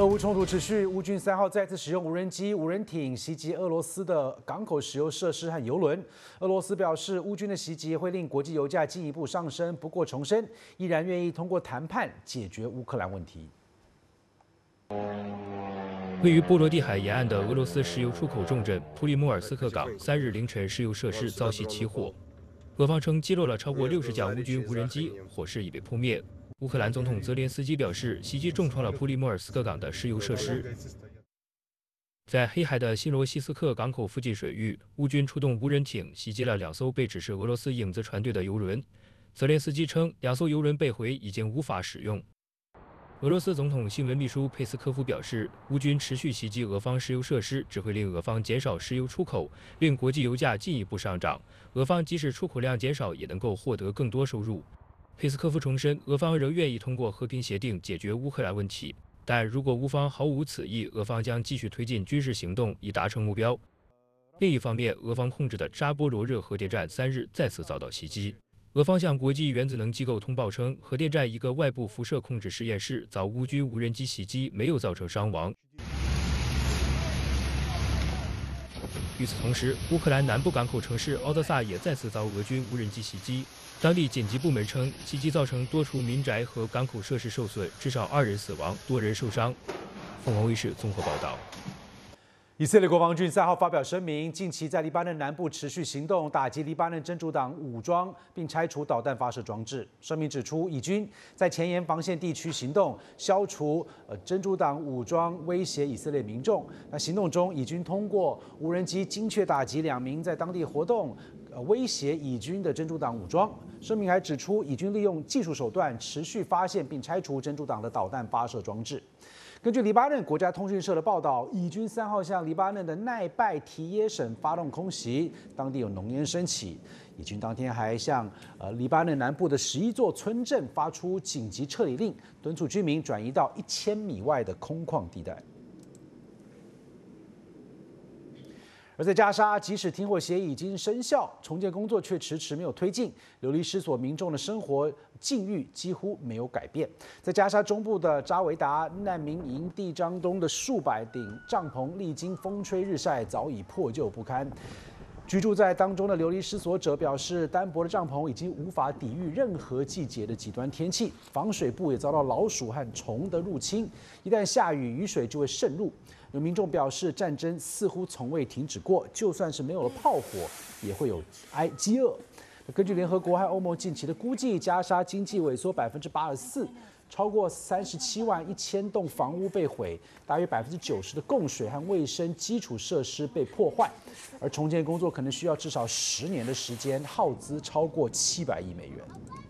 俄乌冲突持续，乌军3号再次使用无人机、无人艇袭击俄罗斯的港口石油设施和油轮。俄罗斯表示，乌军的袭击会令国际油价进一步上升，不过重申依然愿意通过谈判解决乌克兰问题。 位于波罗的海沿岸的俄罗斯石油出口重镇普里莫尔斯克港3日凌晨石油设施遭袭起火，俄方称击落了超过60架乌军无人机，火势已被扑灭。 乌克兰总统泽连斯基表示，袭击重创了普里莫尔斯克港的石油设施。在黑海的新罗西斯克港口附近水域，乌军出动无人艇袭击了2艘被指是俄罗斯影子船队的油轮。泽连斯基称，2艘油轮被毁，已经无法使用。俄罗斯总统新闻秘书佩斯科夫表示，乌军持续袭击俄方石油设施，只会令俄方减少石油出口，令国际油价进一步上涨。俄方即使出口量减少，也能够获得更多收入。 佩斯科夫重申，俄方仍愿意通过和平协定解决乌克兰问题，但如果乌方毫无此意，俄方将继续推进军事行动以达成目标。另一方面，俄方控制的扎波罗热核电站3日再次遭到袭击。俄方向国际原子能机构通报称，核电站一个外部辐射控制实验室遭乌军无人机袭击，没有造成伤亡。与此同时，乌克兰南部港口城市敖德萨也再次遭俄军无人机袭击。 当地紧急部门称，袭击造成多处民宅和港口设施受损，至少2人死亡，多人受伤。凤凰卫视综合报道。 以色列国防军3号发表声明，近期在黎巴嫩南部持续行动，打击黎巴嫩真主党武装，并拆除导弹发射装置。声明指出，以军在前沿防线地区行动，消除真主党武装威胁以色列民众。那行动中，以军通过无人机精确打击2名在当地活动。 威胁以军的真主党武装。声明还指出，以军利用技术手段持续发现并拆除真主党的导弹发射装置。根据黎巴嫩国家通讯社的报道，以军3号向黎巴嫩的奈拜提耶省发动空袭，当地有浓烟升起。以军当天还向黎巴嫩南部的11座村镇发出紧急撤离令，敦促居民转移到1000米外的空旷地带。 而在加沙，即使停火协议已经生效，重建工作却迟迟没有推进，流离失所民众的生活境遇几乎没有改变。在加沙中部的扎维达难民营地张东的数百顶帐篷，历经风吹日晒，早已破旧不堪。 居住在当中的流离失所者表示，单薄的帐篷已经无法抵御任何季节的极端天气，防水布也遭到老鼠和虫的入侵，一旦下雨，雨水就会渗入。有民众表示，战争似乎从未停止过，就算是没有了炮火，也会有饥饿。根据联合国和欧盟近期的估计，加沙经济萎缩84%。 超过37万1000栋房屋被毁，大约90%的供水和卫生基础设施被破坏，而重建工作可能需要至少10年的时间，耗资超过700亿美元。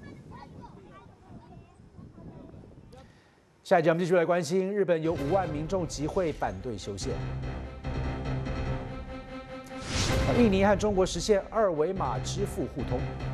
下一节我们继续来关心，日本有5万民众集会反对修宪。印尼和中国实现2维码支付互通。